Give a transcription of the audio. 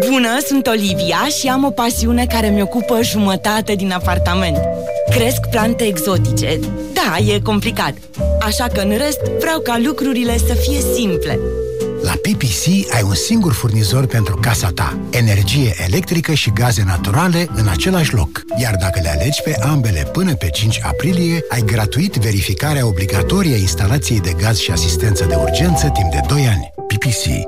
Bună, sunt Olivia și am o pasiune care mi-ocupă jumătate din apartament. Cresc plante exotice. Da, e complicat. Așa că în rest vreau ca lucrurile să fie simple. La PPC ai un singur furnizor pentru casa ta. Energie electrică și gaze naturale în același loc. Iar dacă le alegi pe ambele până pe 5 aprilie, ai gratuit verificarea obligatorie a instalației de gaz și asistență de urgență timp de 2 ani. PPC.